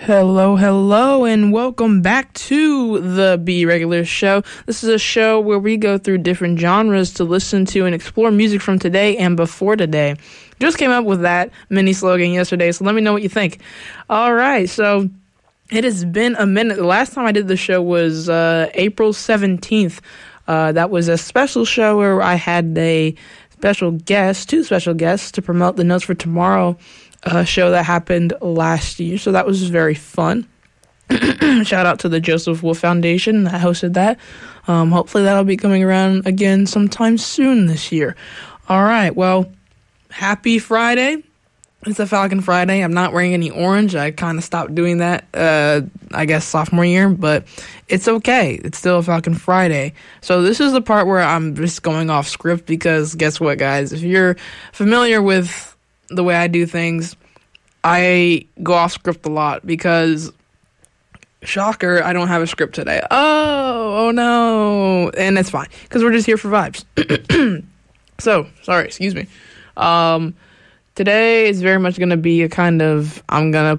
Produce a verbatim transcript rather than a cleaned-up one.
Hello, hello, and welcome back to the Be Regular Show. This is a show where we go through different genres to listen to and explore music from today and before today. Just came up with that mini slogan yesterday, so let me know what you think. All right, so it has been a minute. The last time I did the show was uh, April seventeenth. Uh, that was a special show where I had a special guest, two special guests, to promote the Notes for Tomorrow uh, show that happened last year. So that was very fun. Shout out to the Joseph Wolf Foundation that hosted that. Um, hopefully that'll be coming around again sometime soon this year. All right, well, happy Friday. It's a Falcon Friday. I'm not wearing any orange. I kind of stopped doing that, uh, I guess, sophomore year, but it's okay. It's still a Falcon Friday. So this is the part where I'm just going off script because guess what, guys? If you're familiar with the way I do things, I go off script a lot because, shocker, I don't have a script today. Oh, oh no. And that's fine because we're just here for vibes. So, sorry, excuse me. Um... Today is very much going to be a kind of, I'm going to